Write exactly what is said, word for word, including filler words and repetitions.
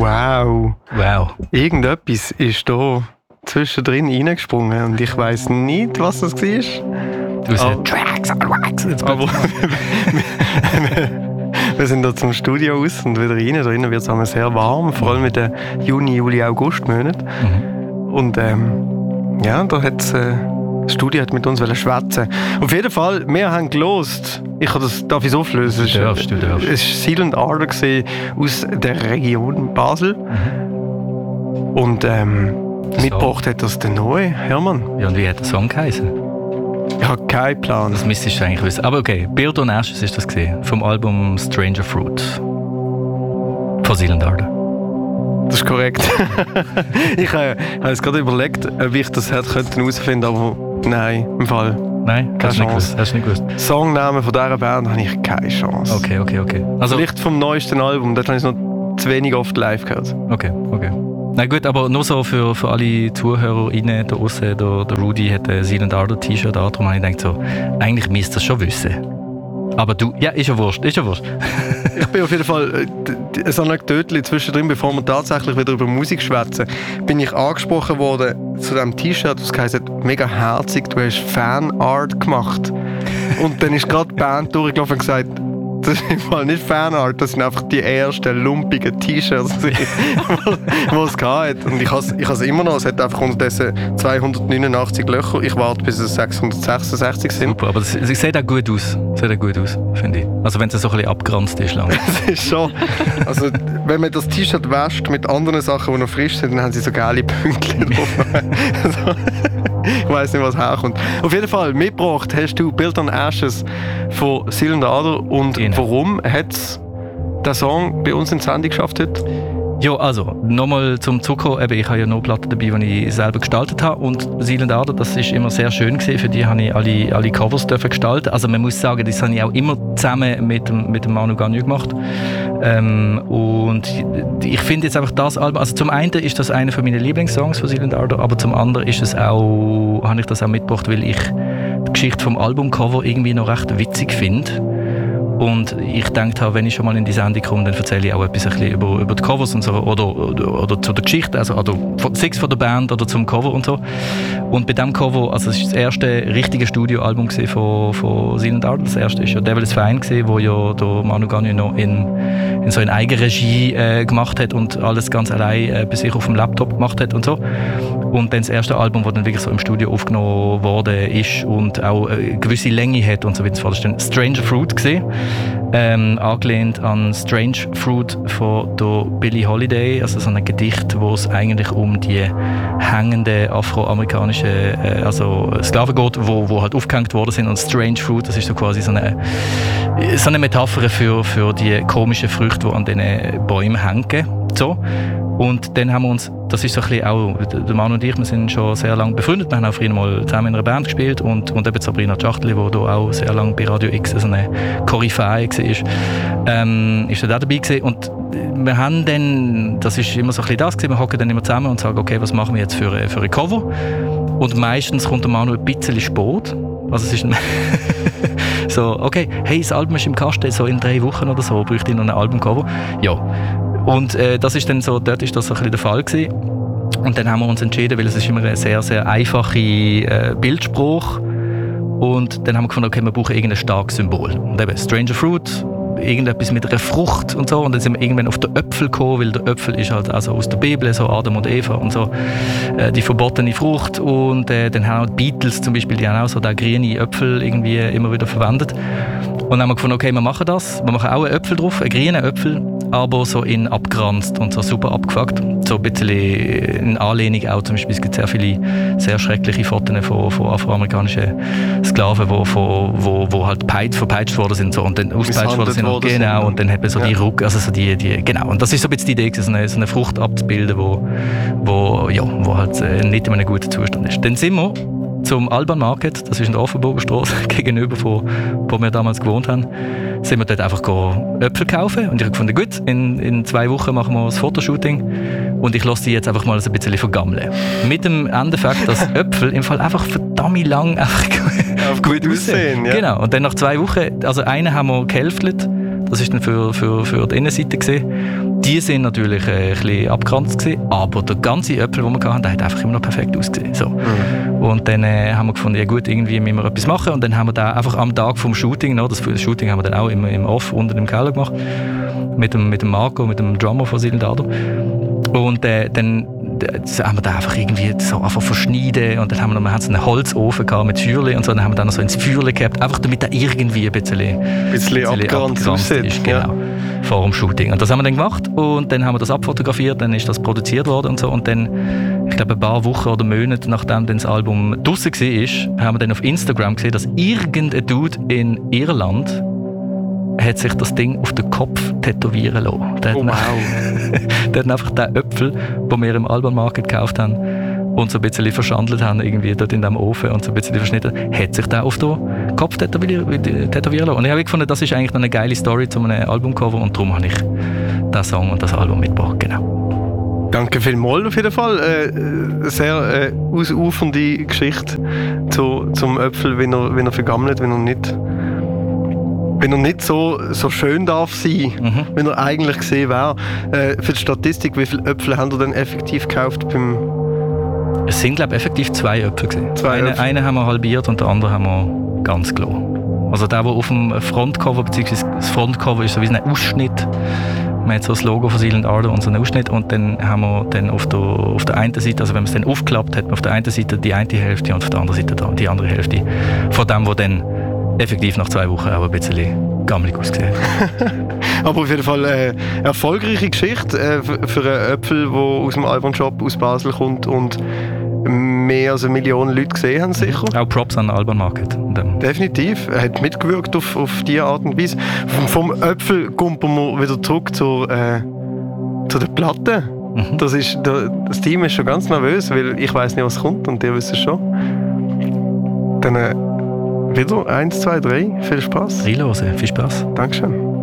Wow. Wow. Irgendetwas ist da zwischendrin reingesprungen und ich weiss nicht, was das war. Du sagst Tracks on Wax. Aber wir sind da zum Studio aus und wieder rein. Da drinnen wird es sehr warm, vor allem mit den Juni, Juli, August Monaten. Mhm. Und ähm, ja, da hat äh, das Studio hat mit uns schwätzen. Auf jeden Fall, wir haben gelost. Ich kann das, darf ich es auflösen? Du darfst, du darfst. Es war Silent Ardor aus der Region Basel. Mhm. Und ähm, mitgebracht hat das der neue Hermann. Ja, und wie hat der Song geheißen? Ich habe keinen Plan. Das müsstest du eigentlich wissen. Aber okay, Beard on Ashes ist das gesehen vom Album Stranger Fruit von Silent Ardor. Das ist korrekt. ich äh, habe jetzt gerade überlegt, ob ich das hätte herausfinden können, aber nein, im Fall. Nein, keine Chance. Hast du nicht gewusst? Songnamen von dieser Band habe ich keine Chance. Okay, okay, okay. Also vielleicht vom neuesten Album, dort habe ich es noch zu wenig oft live gehört. Okay, okay. Na gut, aber nur so für, für alle ZuhörerInnen da draussen, der, der Rudy hat ein Silent Ardor T-Shirt an, darum habe ich gedacht so, eigentlich müsst ihr das schon wissen. Aber du, ja, ist ja wurscht, ist ja wurscht. Ich bin auf jeden Fall, äh, so ein Tötchen zwischendrin, bevor wir tatsächlich wieder über Musik schwätzen, bin ich angesprochen worden zu diesem T-Shirt, das heisst, mega herzig, du hast Fanart gemacht. Und dann ist gerade die Band durchgelaufen und gesagt, das ist im Fall nicht Fanart, das sind einfach die ersten lumpigen T-Shirts, die es gab. Und ich habe es immer noch, es hat einfach unterdessen zweihundertneunundachtzig Löcher. Ich warte, bis es sechshundertsechsundsechzig sind. Super, aber es sieht auch gut aus, sieht auch gut aus, finde ich. Also wenn es so ein bisschen abgeranzt ist lang. Das ist schon, also wenn man das T-Shirt wäscht mit anderen Sachen, die noch frisch sind, dann haben sie so geile Pünktchen drauf. Also, ich weiss nicht, was herkommt. Auf jeden Fall, mitgebracht hast du Beard on Ashes von Silent Ardor. Und genau. Warum hat es der Song bei uns in die Sendung geschafft heute? Ja, also, nochmal zum Zucker. Eben, ich habe ja noch Platten dabei, die ich selber gestaltet habe. Und Silent Ardor, das war immer sehr schön gewesen. Für die habe ich alle, alle Covers dürfen gestalten. Also man muss sagen, das habe ich auch immer zusammen mit dem, mit dem Manu Gagnon gemacht. Ähm, und ich finde jetzt einfach das Album, also zum einen ist das einer meiner Lieblingssongs von Silent Ardor, aber zum anderen ist es auch, habe ich das auch mitgebracht, weil ich die Geschichte vom Albumcover irgendwie noch recht witzig finde. Und ich dachte, wenn ich schon mal in die Sendung komme, dann erzähle ich auch etwas ein bisschen über, über die Covers und so, oder, oder, oder zu der Geschichte, also oder sei es von der Band oder zum Cover und so. Und bei diesem Cover, also es ist das erste richtige Studioalbum von, von Silent Ardor. Das erste war ja Devil is Fine, wo ja der Manu Gagnon noch in, in so eine Eigenregie äh, gemacht hat und alles ganz allein äh, bei sich auf dem Laptop gemacht hat und so. Und dann das erste Album, das dann wirklich so im Studio aufgenommen worden ist und auch eine gewisse Länge hat und so weiter. Das war dann Stranger Fruit gesehen. Ähm, angelehnt an Strange Fruit von der Billie Holiday, also so ein Gedicht, wo es eigentlich um die hängenden afroamerikanischen äh, also Sklaven geht, wo, wo halt aufgehängt worden sind. Und Strange Fruit, das ist so quasi so eine, so eine Metapher für, für die komischen Früchte, die an diesen Bäumen hängen. So. Und dann haben wir uns, das ist so ein bisschen auch, der Mann und ich, wir sind schon sehr lange befreundet, wir haben auch früher mal zusammen in einer Band gespielt und, und eben Sabrina Tschachtli, die da auch sehr lange bei Radio X so eine Koryphäe war, ähm, ist da auch dabei gewesen. Und wir haben dann, das ist immer so ein bisschen das gewesen, wir hocken dann immer zusammen und sagen, okay, was machen wir jetzt für, für ein Cover? Und meistens kommt der Manu ein bisschen spät. Also es ist ein so, okay, hey, das Album ist im Kasten, so in drei Wochen oder so, bräuchte ich noch ein Albumcover. Ja. Und äh, das ist dann so, dort ist das so ein bisschen der Fall gewesen. Und dann haben wir uns entschieden, weil es ist immer ein sehr, sehr einfacher äh, Bildspruch. Und dann haben wir gefunden, okay, wir brauchen irgendein starkes Symbol. Und eben Stranger Fruit, irgendetwas mit einer Frucht und so. Und dann sind wir irgendwann auf den Äpfel gekommen, weil der Äpfel ist halt also aus der Bibel, so Adam und Eva und so, äh, die verbotene Frucht. Und äh, dann haben auch die Beatles zum Beispiel, die haben auch so den grünen Äpfel irgendwie immer wieder verwendet. Und dann haben wir gefunden, okay, wir machen das. Wir machen auch einen Äpfel drauf, einen grünen Äpfel, aber so in abgeranzt und so super abgefuckt. So ein bisschen in Anlehnung auch, zum Beispiel, es gibt sehr viele sehr schreckliche Fotos von, von afroamerikanischen Sklaven, die wo, wo, wo halt peit, verpeitscht worden sind so, und dann ausgepeitscht worden sind. Und, genau, sind. Und dann hat man so ja. die Ruck, also so die, die, genau. Und das ist so ein bisschen die Idee, so eine, so eine Frucht abzubilden, wo, wo, ja, wo halt nicht in einem guten Zustand ist. Dann sind wir zum Alban Market, das ist in der Offenburger Straße, gegenüber, von, wo wir damals gewohnt haben, sind wir dort einfach Äpfel kaufen. Und ich habe gefunden, gut, in, in zwei Wochen machen wir das Fotoshooting und ich lasse die jetzt einfach mal ein bisschen vergammeln. Mit dem Endeffekt, dass Äpfel im Fall einfach verdammt lang einfach gut aussehen. Ja. Genau. Und dann nach zwei Wochen, also einen haben wir gehälftelt, das war dann für, für, für die Innenseite gesehen. Die sind natürlich äh, ein bisschen abgeranzt gewesen, aber der ganze Äpfel, den wir hatten, der hat einfach immer noch perfekt ausgesehen. So. Mhm. Und dann äh, haben wir gefunden, ja gut, irgendwie müssen wir etwas machen. Und dann haben wir da einfach am Tag vom Shooting, no, das Shooting haben wir dann auch immer im Off unten im Keller gemacht, mit dem, mit dem Marco, mit dem Drummer von Silent Ardor. Und äh, dann so haben wir da einfach irgendwie so einfach verschneiden und dann haben wir noch, wir hatten so einen Holzofen gehabt mit Feuerli und so, dann haben wir dann noch so ins Feuerli gehabt, einfach damit er irgendwie ein bisschen, ein bisschen abgeranzt ist, genau, ja. Vor dem Shooting. Und das haben wir dann gemacht und dann haben wir das abfotografiert, dann ist das produziert worden und so und dann, ich glaube ein paar Wochen oder Monate nachdem dann das Album draussen war, haben wir dann auf Instagram gesehen, dass irgendein Dude in Irland hat sich das Ding auf den Kopf tätowieren lassen. Der oh, hat, wow. der hat einfach den Äpfel, den wir im Alban Market gekauft haben und so ein bisschen verschandelt haben, irgendwie dort in diesem Ofen und so ein bisschen verschnitten, hat sich der auf den Kopf tätowieren lassen. Und ich habe gefunden, das ist eigentlich noch eine geile Story zu einem Albumcover und darum habe ich diesen Song und das Album mitgebracht. Genau. Danke vielmals auf jeden Fall. Äh, sehr äh, ausufernde Geschichte zu, zum Äpfel, wenn er, wenn er vergammelt, wenn er nicht wenn er nicht so, so schön darf sein, mhm. wenn er eigentlich gesehen wäre. Äh, für die Statistik, wie viele Äpfel haben ihr denn effektiv gekauft beim... Es sind, glaube ich, effektiv zwei Äpfel gewesen. Zwei eine, Äpfel. Einen haben wir halbiert und den anderen haben wir ganz gelassen. Also der, der auf dem Frontcover, beziehungsweise das Frontcover ist so wie ein Ausschnitt. Man hat so das Logo von Silent Ardor und so einen Ausschnitt und dann haben wir dann auf der, auf der einen Seite, also wenn man es dann aufklappt, hat man auf der einen Seite die eine Hälfte und auf der anderen Seite die andere Hälfte von dem, wo dann effektiv nach zwei Wochen auch ein bisschen gammelig ausgesehen. Aber auf jeden Fall eine äh, erfolgreiche Geschichte äh, für, für einen Äpfel, der aus dem Alban Shop aus Basel kommt und mehr als eine Million Leute gesehen haben, sicher. Auch Props an den Alban Market. Definitiv. Er hat mitgewirkt auf, auf diese Art und Weise. Vom, vom Äpfel kommen wir wieder zurück zur, äh, zu der Platte. Mhm. Das, ist, der, das Team ist schon ganz nervös, weil ich weiss nicht, was kommt und ihr wisst es schon. Dann äh, wieder eins, zwei, drei. Viel Spaß. Reinhören. Viel Spaß. Dankeschön.